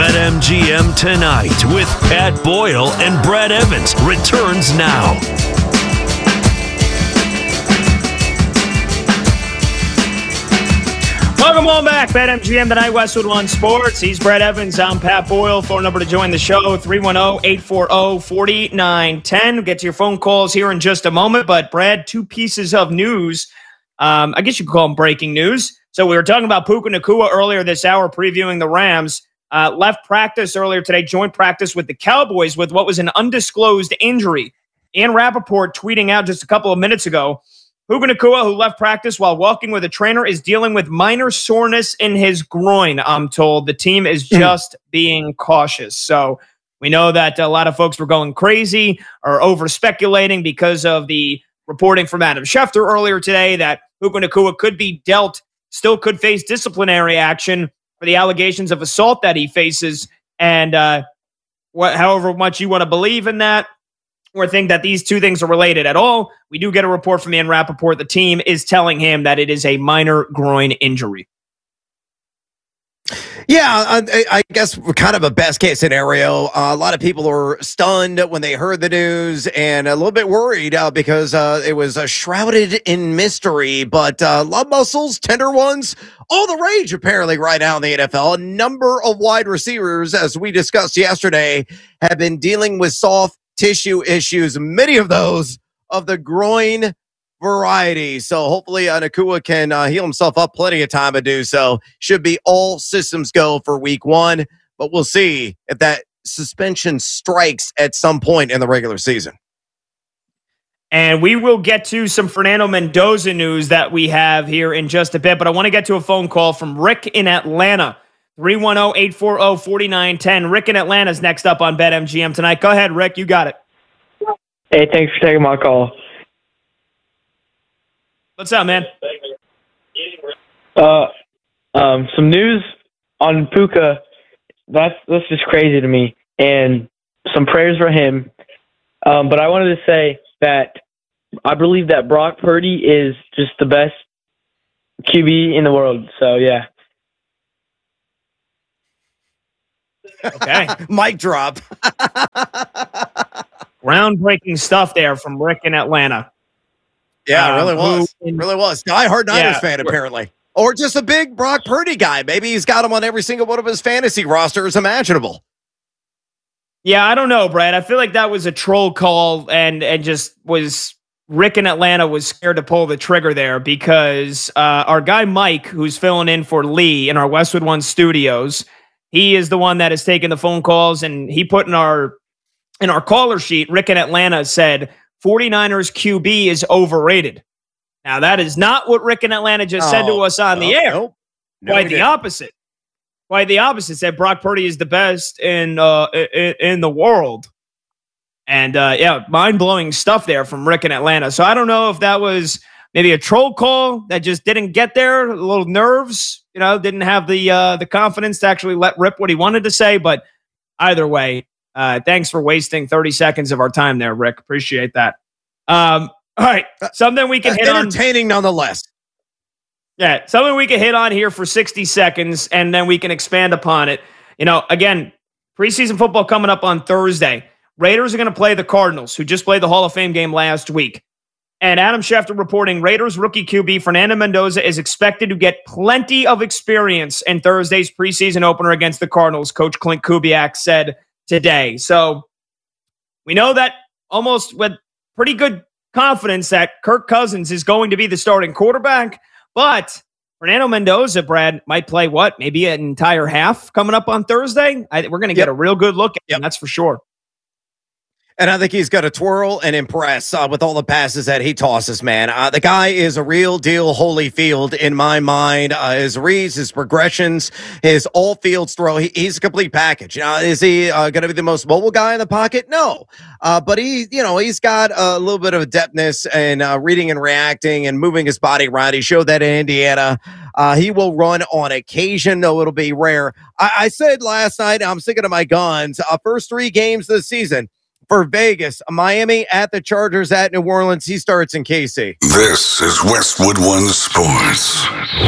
BetMGM Tonight with Pat Boyle and Brad Evans returns now. Welcome on back. BetMGM Tonight, Westwood One Sports. He's Brad Evans. I'm Pat Boyle. Phone number to join the show, 310-840-4910. We'll get to your phone calls here in just a moment. But, Brad, two pieces of news. I guess you could call them breaking news. So we were talking about Puka Nacua earlier this hour, previewing the Rams. Left practice earlier today, joint practice with the Cowboys with what was an undisclosed injury. Ian Rappaport tweeting out just a couple of minutes ago, Puka Nacua, who left practice while walking with a trainer, is dealing with minor soreness in his groin, I'm told. The team is just being cautious. So we know that a lot of folks were going crazy or over-speculating because of the reporting from Adam Schefter earlier today that Puka Nacua could be dealt, still could face disciplinary action for the allegations of assault that he faces. And however much you want to believe in that, or think that these two things are related at all, we do get a report from Ian Rappaport. The team is telling him that it is a minor groin injury. Yeah, I guess kind of a best case scenario. A lot of people were stunned when they heard the news and a little bit worried because it was shrouded in mystery. But love muscles, tender ones, all the rage apparently right now in the NFL. A number of wide receivers, as we discussed yesterday, have been dealing with soft tissue issues, many of those of the groin variety. So hopefully Nacua can heal himself up, plenty of time to do so. Should be all systems go for week one, but we'll see if that suspension strikes at some point in the regular season. And we will get to some Fernando Mendoza news that we have here in just a bit, but I want to get to a phone call from Rick in Atlanta. 310-840-4910. Rick in Atlanta is next up on BetMGM Tonight. Go ahead, Rick. You got it. Hey, thanks for taking my call. What's up, man? Some news on Puka. That's just crazy to me. And some prayers for him. But I wanted to say that I believe that Brock Purdy is just the best QB in the world. So, yeah. Okay. Mic drop. Groundbreaking stuff there from Rick in Atlanta. Yeah, it really was. Really was. Die-hard Niners fan, apparently. Or just a big Brock Purdy guy. Maybe he's got him on every single one of his fantasy rosters imaginable. Yeah, I don't know, Brad. I feel like that was a troll call and just was Rick in Atlanta was scared to pull the trigger there because our guy Mike, who's filling in for Lee in our Westwood One studios, he is the one that has taken the phone calls, and he put in our caller sheet, Rick in Atlanta said, 49ers QB is overrated. Now, that is not what Rick in Atlanta just said to us on the air. Nope. Quite the opposite. Quite the opposite. Said Brock Purdy is the best in the world. And, mind-blowing stuff there from Rick in Atlanta. So I don't know if that was maybe a troll call that just didn't get there, a little nerves, didn't have the confidence to actually let rip what he wanted to say. But either way, thanks for wasting 30 seconds of our time there, Rick. Appreciate that. All right, something we can hit on. Entertaining nonetheless. Yeah, something we can hit on here for 60 seconds, and then we can expand upon it. Again, preseason football coming up on Thursday. Raiders are going to play the Cardinals, who just played the Hall of Fame game last week. And Adam Schefter reporting Raiders rookie QB Fernando Mendoza is expected to get plenty of experience in Thursday's preseason opener against the Cardinals, Coach Clint Kubiak said today. So we know that almost with pretty good confidence that Kirk Cousins is going to be the starting quarterback, but Fernando Mendoza, Brad, might play maybe an entire half coming up on Thursday. We're going to get a real good look at him, that's for sure. And I think he's going to twirl and impress with all the passes that he tosses, man. The guy is a real deal Holyfield in my mind. His reads, his progressions, his all fields throw. He's a complete package. Is he going to be the most mobile guy in the pocket? No. But he's got a little bit of adeptness and reading and reacting and moving his body around. He showed that in Indiana. He will run on occasion, though it'll be rare. I said last night, I'm sticking to my guns. First 3 games this season. For Vegas, Miami at the Chargers at New Orleans. He starts in KC. This is Westwood One Sports.